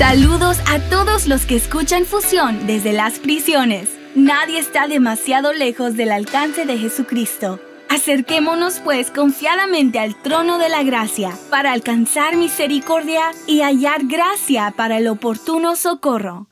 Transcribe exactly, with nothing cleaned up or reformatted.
Saludos a todos los que escuchan Fusión desde las prisiones. Nadie está demasiado lejos del alcance de Jesucristo. Acerquémonos pues confiadamente al trono de la gracia para alcanzar misericordia y hallar gracia para el oportuno socorro.